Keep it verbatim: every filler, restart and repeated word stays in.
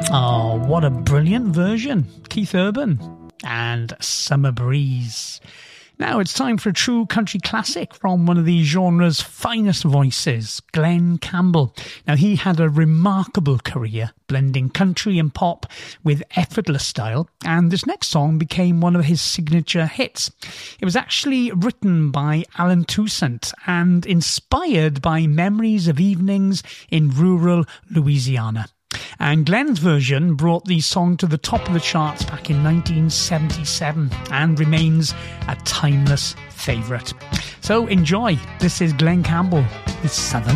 Oh, what a brilliant version. Keith Urban and Summer Breeze. Now it's time for a true country classic from one of the genre's finest voices, Glen Campbell. Now, he had a remarkable career, blending country and pop with effortless style, and this next song became one of his signature hits. It was actually written by Alan Toussaint and inspired by memories of evenings in rural Louisiana. And Glen's version brought the song to the top of the charts back in nineteen seventy-seven and remains a timeless favourite. So enjoy. This is Glen Campbell with Southern